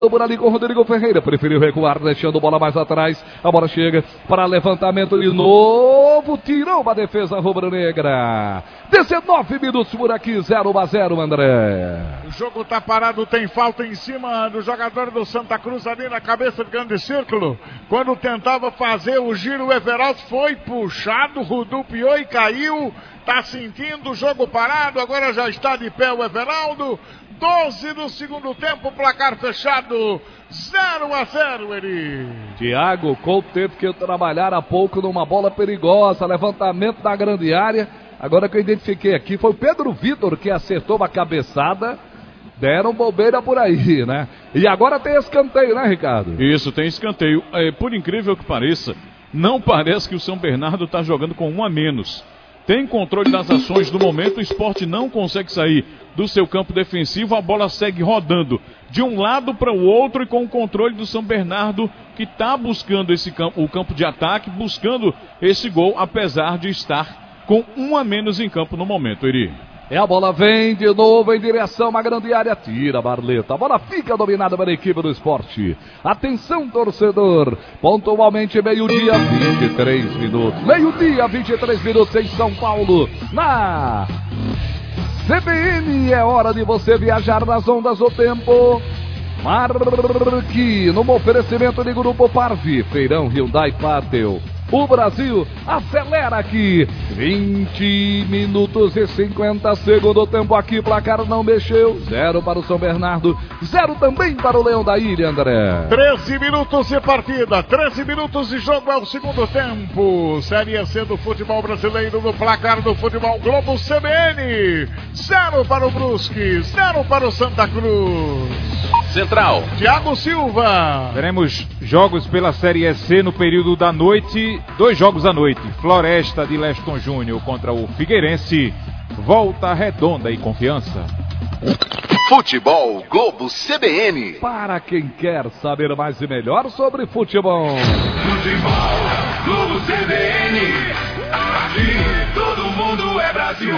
Por ali com o Rodrigo Ferreira, preferiu recuar, deixando a bola mais atrás. A bola chega para levantamento de novo, tirou uma defesa rubro-negra. 19 minutos por aqui, 0-0, André. O jogo tá parado, tem falta em cima do jogador do Santa Cruz ali na cabeça do grande círculo. Quando tentava fazer o giro, o Everaldo foi puxado, rodopiou e caiu. Tá sentindo o jogo parado, agora já está de pé o Everaldo. 12 do segundo tempo, placar fechado, 0-0, Eri. Thiago Couto teve que trabalhar há pouco numa bola perigosa, levantamento da grande área. Agora que eu identifiquei aqui, foi o Pedro Vitor que acertou uma cabeçada. Deram bobeira por aí, né? E agora tem escanteio, né, Ricardo? Isso, tem escanteio. Por incrível que pareça, não parece que o São Bernardo está jogando com um a menos. Tem controle das ações do momento, o Sport não consegue sair do seu campo defensivo, a bola segue rodando de um lado para o outro e com o controle do São Bernardo, que está buscando o campo de ataque, buscando esse gol, apesar de estar com um a menos em campo no momento, Eri. A bola vem de novo em direção a uma grande área, tira Barleta, a bola fica dominada pela equipe do Sport. Atenção, torcedor, pontualmente meio-dia, 23 minutos, meio-dia, 23 minutos em São Paulo, na CBN, é hora de você viajar nas ondas do tempo. Marque no oferecimento de Grupo Parvi, Feirão Hyundai Pátio. O Brasil acelera aqui, 20 minutos e 50 segundos, tempo aqui, placar não mexeu, 0 para o São Bernardo, 0 também para o Leão da Ilha, André. 13 minutos de partida, 13 minutos de jogo ao segundo tempo, Série C do futebol brasileiro, no placar do Futebol Globo CBN, 0 para o Brusque, 0 para o Santa Cruz. Central, Thiago Silva. Teremos jogos pela Série C no período da noite, 2 jogos à noite. Floresta de Leston Júnior contra o Figueirense, Volta Redonda e Confiança. Futebol Globo CBN. Para quem quer saber mais e melhor sobre futebol. Futebol Globo CBN. Aqui todo mundo é Brasil.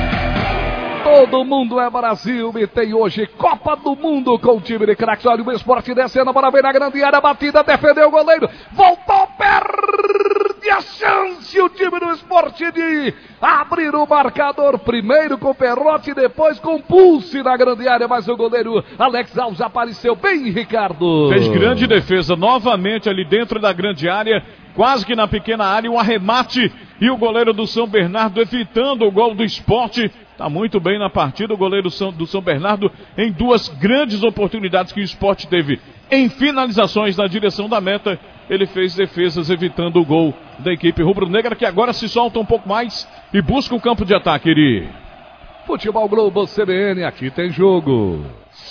Todo mundo é Brasil e tem hoje Copa do Mundo com o time de craques. Olha o Sport descendo, a bola vem na grande área, batida, defendeu o goleiro, voltou, perde a chance o time do Sport de abrir o marcador, primeiro com Perrotti, depois com Pulse na grande área, mas o goleiro Alex Alves apareceu bem, Ricardo. Fez grande defesa novamente ali dentro da grande área, quase que na pequena área, um arremate e o goleiro do São Bernardo evitando o gol do Sport. Está muito bem na partida o goleiro do São Bernardo em 2 grandes oportunidades que o Sport teve em finalizações na direção da meta. Ele fez defesas evitando o gol da equipe rubro-negra, que agora se solta um pouco mais e busca o campo de ataque, Eri. Futebol Globo CBN, aqui tem jogo.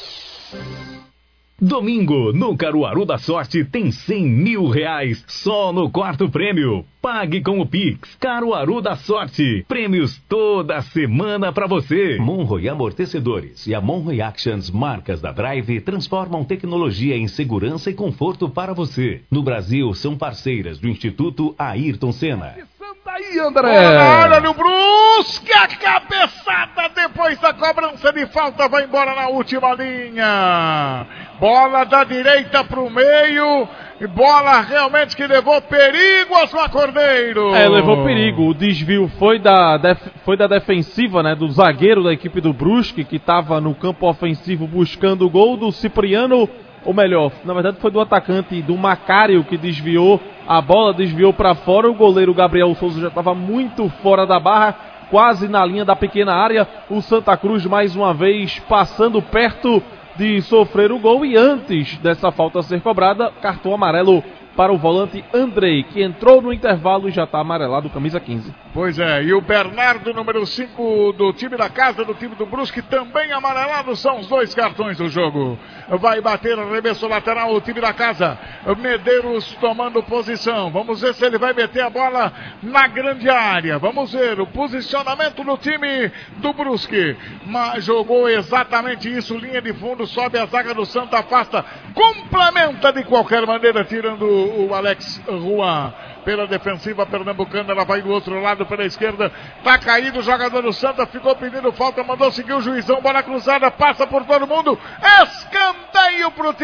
Domingo, no Caruaru da Sorte, tem 100 mil reais só no quarto prêmio. Pague com o Pix, Caruaru da Sorte. Prêmios toda semana pra você. Monroe Amortecedores e a Monroe Actions, marcas da Drive, transformam tecnologia em segurança e conforto para você. No Brasil, são parceiras do Instituto Ayrton Senna. Aí, André. Olha no Brusque, a cabeçada depois da cobrança de falta, vai embora na última linha. Bola da direita pro meio, e bola realmente que levou perigo ao Osmar Cordeiro. Levou perigo. O desvio foi da defensiva, né, do zagueiro da equipe do Brusque, que estava no campo ofensivo buscando o gol do Cipriano, ou melhor, na verdade foi do atacante, do Macário, que desviou, a bola desviou para fora, o goleiro Gabriel Souza já estava muito fora da barra, quase na linha da pequena área, o Santa Cruz mais uma vez passando perto de sofrer o gol, e antes dessa falta ser cobrada, cartão amarelo para o volante Andrei, que entrou no intervalo e já está amarelado, camisa 15. Pois é, e o Bernardo, número 5 do time da casa, do time do Brusque, também amarelado, são os 2 cartões do jogo. Vai bater arremesso lateral o time da casa, Medeiros tomando posição, vamos ver se ele vai meter a bola na grande área, vamos ver o posicionamento do time do Brusque, mas jogou exatamente isso, linha de fundo, sobe a zaga do Santa, afasta, complementa de qualquer maneira, tirando o Alex Juan. Pela defensiva pernambucana, ela vai do outro lado pela esquerda, tá caído o jogador do Santa, ficou pedindo falta, mandou seguir o juizão, bola cruzada, passa por todo mundo, escanteio pro time